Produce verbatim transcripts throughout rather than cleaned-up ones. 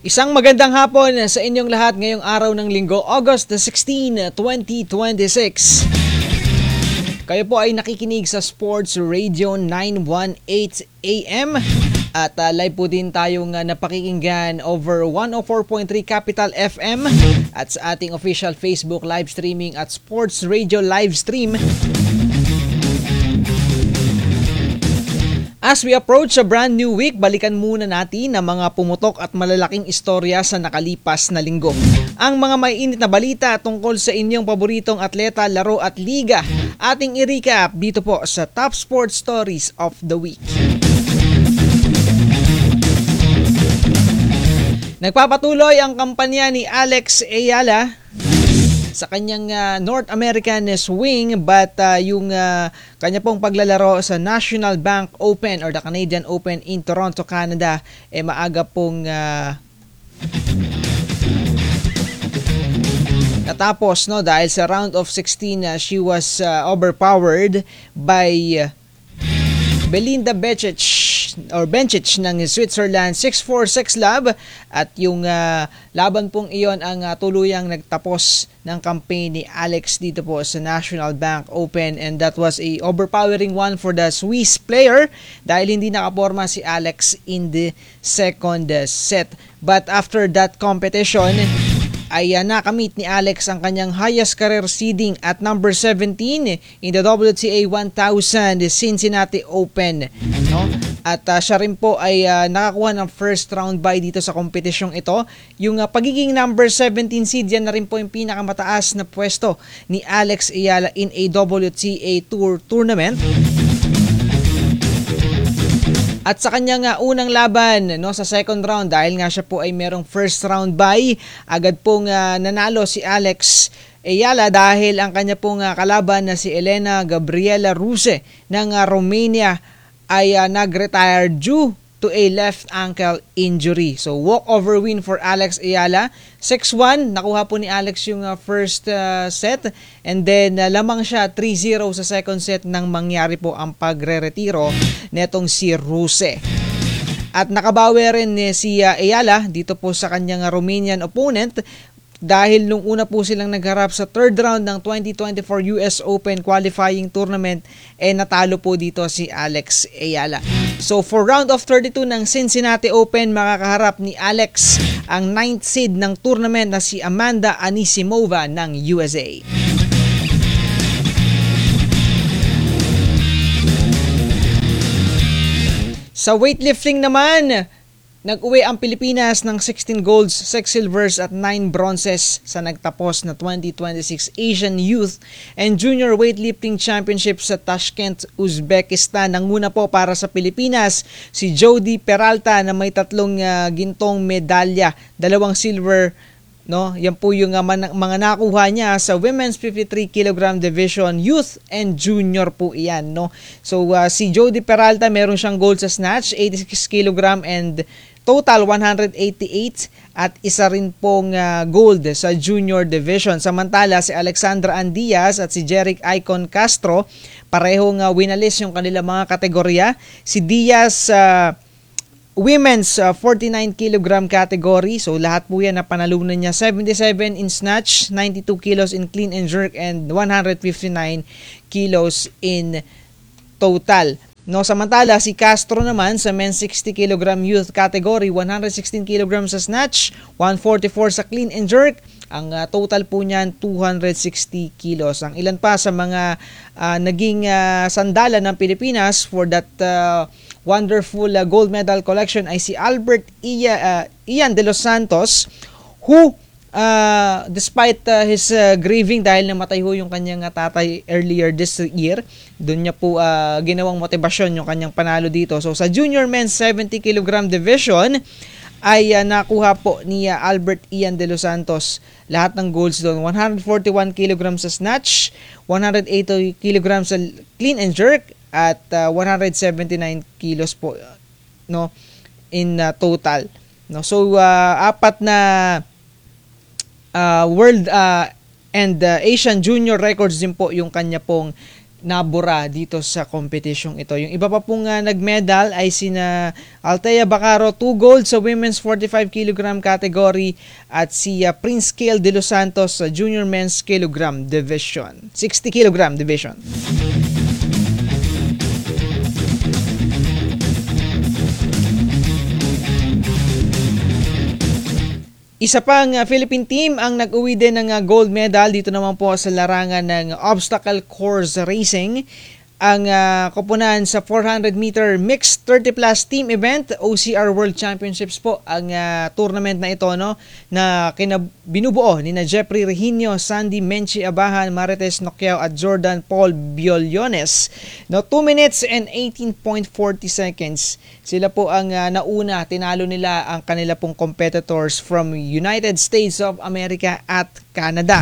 Isang magandang hapon sa inyong lahat ngayong araw ng linggo, August sixteenth, twenty twenty-six. Kayo po ay nakikinig sa Sports Radio nine eighteen A M at uh, live po din tayong uh, napakikinggan over one oh four point three Capital F M at sa ating official Facebook live streaming at Sports Radio live stream. As we approach a brand new week, balikan muna natin ang mga pumutok at malalaking istorya sa nakalipas na linggo. Ang mga maiinit na balita tungkol sa inyong paboritong atleta, laro at liga, ating i-recap dito po sa Top Sports Stories of the Week. Nagpapatuloy ang kampanya ni Alex Ayala sa kanyang uh, North American swing, but uh, yung uh, kanya pong paglalaro sa National Bank Open or the Canadian Open in Toronto, Canada, eh maaga pong uh, natapos, no, dahil sa round of sixteen uh, she was uh, overpowered by uh, Belinda Bencic or Bencic ng Switzerland, six four, six love, at yung uh, laban pong iyon ang uh, tuluyang nagtapos ng campaign ni Alex dito po sa National Bank Open, and that was a overpowering one for the Swiss player dahil hindi nakaporma si Alex in the second uh, set. But after that competition ay uh, nakamit ni Alex ang kanyang highest career seeding at number seventeen in the W T A one thousand Cincinnati Open, no? At uh, siya rin po ay uh, nakakuha ng first round bye dito sa kompetisyong ito. Yung uh, pagiging number seventeen seed, yan na rin po yung pinakamataas na pwesto ni Alex Ayala in a W T A Tour tournament. At sa kanyang uh, unang laban, no, sa second round, dahil nga siya po ay merong first round bye, agad pong uh, nanalo si Alex Ayala dahil ang kanya pong uh, kalaban na si Elena Gabriela Ruse ng uh, Romania ay uh, nag-retire due to a left ankle injury. So walkover win for Alex Ayala. six one, nakuha po ni Alex yung uh, first uh, set, and then uh, lamang siya three zero sa second set nang mangyari po ang pagre-retiro netong si Ruse. At nakabawi rin ni si uh, Ayala dito po sa kanyang uh, Romanian opponent dahil nung una po silang nagharap sa third round ng twenty twenty-four U S Open qualifying tournament, eh natalo po dito si Alex Ayala. So for round of thirty-two ng Cincinnati Open, makakaharap ni Alex ang ninth seed ng tournament na si Amanda Anisimova ng U S A. Sa weightlifting naman, nag-uwi ang Pilipinas ng sixteen golds, six silvers at nine bronzes sa nagtapos na twenty twenty-six Asian Youth and Junior Weightlifting Championship sa Tashkent, Uzbekistan. Nanguna po para sa Pilipinas si Jody Peralta na may tatlong uh, gintong medalya, dalawang silver, no? Yan po yung uh, man- mga nakuha niya sa Women's fifty-three kilogram division, Youth and Junior po iyan, no? So uh, si Jody Peralta meron siyang gold sa snatch, eighty-six kilogram and total one hundred eighty-eight, at isa rin pong uh, gold sa junior division. Samantala si Alexandra Andiaz at si Jeric Icon Castro parehong uh, winalis yung kanilang mga kategorya. Si Diaz uh, women's uh, forty-nine kilogram category, so lahat po yan na panalunan niya, seventy-seven in snatch, ninety-two kilos in clean and jerk, and one hundred fifty-nine kilos in total. No, samantala si Castro naman sa men's sixty kilogram youth category, one hundred sixteen kilograms sa snatch, one forty-four sa clean and jerk. Ang uh, total po niyan two hundred sixty kilos. Ang ilan pa sa mga uh, naging uh, sandalan ng Pilipinas for that uh, wonderful uh, gold medal collection ay si Albert Ia, uh, Ian de los Santos, who Uh, despite uh, his uh, grieving dahil namatay ho yung kanyang uh, tatay earlier this year, doon niya po uh, ginawang motibasyon yung kanyang panalo dito. So sa junior men's seventy kilogram division ay uh, nakuha po ni uh, Albert Ian de los Santos lahat ng golds doon, one hundred forty-one kilograms sa snatch, one hundred eighty kilograms sa clean and jerk, at uh, one hundred seventy-nine kilos po, no, in uh, total, no. So uh, apat na Uh, world uh, and uh, Asian junior records din po yung kanya pong nabura dito sa competition ito. Yung iba pa pong uh, nagmedal ay sina Althea Bacaro, two gold sa women's forty-five kilogram category at si uh, Prince Kale de los Santos sa junior men's kilogram division, sixty kilogram division. Isa pang uh, Philippine team ang nag-uwi din ng uh, gold medal dito naman po sa larangan ng obstacle course racing. Ang uh, koponan sa four hundred meter mixed thirty plus team event, O C R World Championships po ang uh, tournament na ito, no, na kinab- binubuo ni na Jeffrey Reginio, Sandy Menchi Abahan, Marites Noquiao at Jordan Paul Biollones. No, two minutes and eighteen point four zero seconds. Sila po ang uh, nauna, tinalo nila ang kanila pong competitors from United States of America at Canada.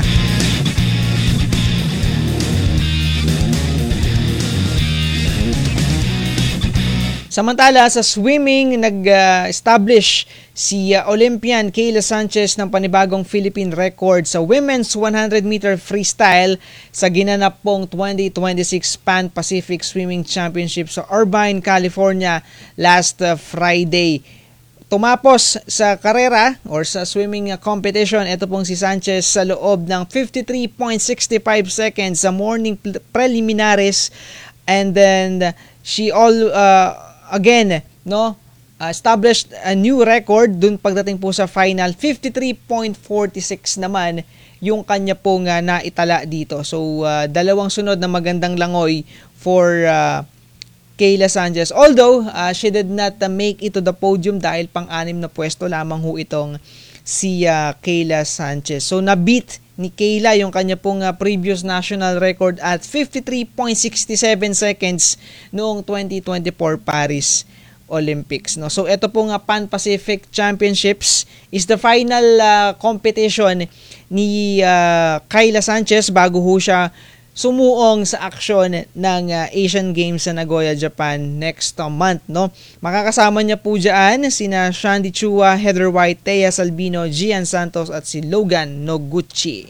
Samantala, sa swimming, nag-establish uh, si uh, Olympian Kayla Sanchez ng panibagong Philippine record sa women's one hundred meter freestyle sa ginanap pong twenty twenty-six Pan Pacific Swimming Championship sa Irvine, California last uh, Friday. Tumapos sa karera or sa swimming competition, ito pong si Sanchez sa loob ng fifty-three point six five seconds sa morning preliminaries, and then she all uh, again, no, uh, established a new record dun pagdating po sa final. Fifty-three point four six naman yung kanya pong uh, naitala dito. So, uh, dalawang sunod na magandang langoy for uh, Kayla Sanchez. Although, uh, she did not uh, make it to the podium dahil pang-anim na pwesto lamang ho itong si uh, Kayla Sanchez. So, na-beat ni Kayla yung kanya pong uh, previous national record at fifty-three point six seven seconds noong twenty twenty-four Paris Olympics, no. So ito pong uh, Pan Pacific Championships is the final uh, competition ni uh, Kayla Sanchez bago ho siya sumuong sa aksyon ng uh, Asian Games sa Nagoya, Japan next uh, month, no. Makakasama niya po diyan sina Shandy Chua, Heather White, Thea Salbino, Gian Santos at si Logan Noguchi.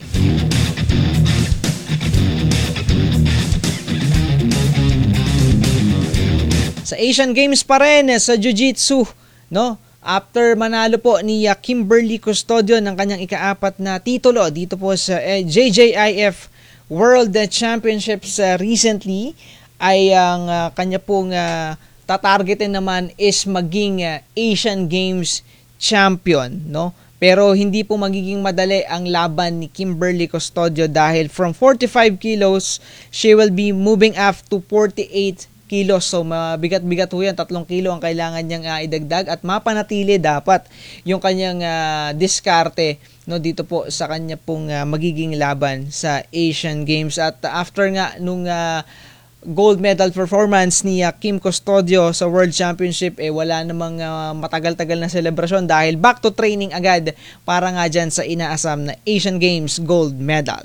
Sa Asian Games pa rin sa Jiu-Jitsu, no. After manalo po ni uh, Kimberly Custodio ng kanyang ikaapat na titulo dito po sa uh, J J I F World Championships uh, recently, ay ang uh, kanya pong uh, tatargetin naman is maging uh, Asian Games champion, no? Pero hindi po magiging madali ang laban ni Kimberly Custodio dahil from forty-five kilos, she will be moving up to forty-eight kilos. So mabigat-bigat po yan, tatlong kilo ang kailangan niyang uh, idagdag at mapanatili dapat yung kanyang uh, diskarte, no, dito po sa kanya pong uh, magiging laban sa Asian Games. At uh, after nga nung uh, gold medal performance ni uh, Kim Custodio sa World Championship, eh wala namang uh, matagal-tagal na selebrasyon dahil back to training agad para nga dyan sa inaasam na Asian Games gold medal.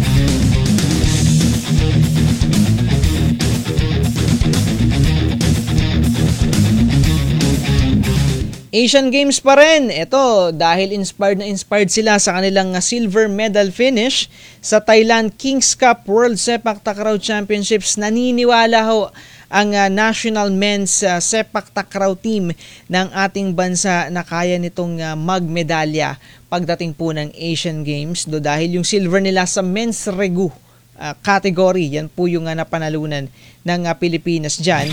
Asian Games pa rin. Ito, dahil inspired na inspired sila sa kanilang silver medal finish sa Thailand Kings Cup World Sepak Takraw Championships. Naniniwala ho ang uh, national men's uh, sepak takraw team ng ating bansa na kaya nitong uh, magmedalya pagdating po ng Asian Games. Do dahil yung silver nila sa men's regu uh, category, yan po yung uh, napanalunan ng uh, Pilipinas dyan.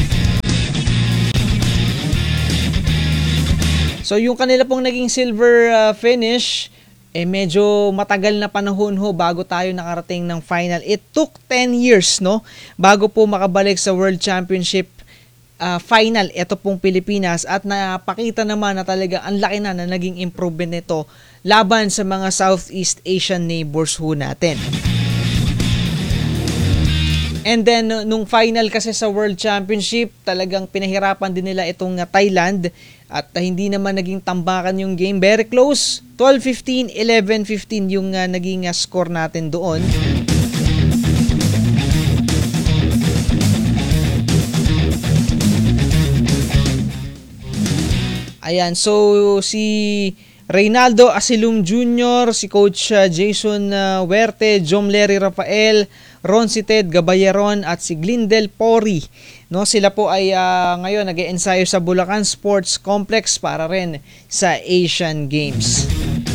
So yung kanila pong naging silver uh, finish, eh medyo matagal na panahon ho bago tayo nakarating ng final. It took ten years, no, bago po makabalik sa World Championship uh, final ito pong Pilipinas, at napakita naman na talaga ang laki na na naging improvement nito laban sa mga Southeast Asian neighbors ho natin. And then, nung final kasi sa World Championship, talagang pinahirapan din nila itong uh, Thailand at uh, hindi naman naging tambakan yung game. Very close. twelve fifteen, eleven fifteen yung uh, naging uh, score natin doon. Ayan, so si Reynaldo Asilum Junior, si Coach uh, Jason uh, Huerte, Jom Larry Rafael, Roncited Gabayeron at si Glindel Pori. No, sila po ay uh, ngayon nag-eensayo sa Bulacan Sports Complex para rin sa Asian Games.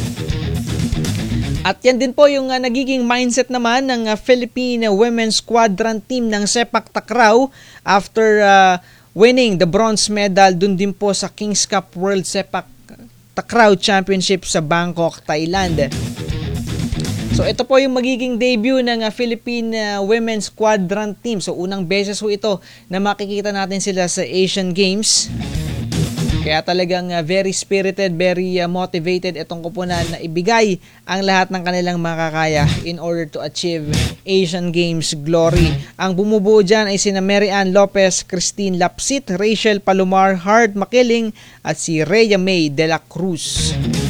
At yan din po yung uh, nagiging mindset naman ng uh, Philippine Women's Quadrant Team ng Sepak Takraw after uh, winning the bronze medal dun din po sa Kings Cup World Sepak Takraw Championship sa Bangkok, Thailand. So ito po yung magiging debut ng uh, Philippine uh, Women's Quadrant Team. So unang beses po ito na makikita natin sila sa Asian Games. Kaya talagang uh, very spirited, very uh, motivated itong kupunan na ibigay ang lahat ng kanilang makakaya in order to achieve Asian Games glory. Ang bumubuo dyan ay sina Mary Ann Lopez, Christine Lapsit, Rachel Palomar, Hart Makiling at si Rhea May de la Cruz.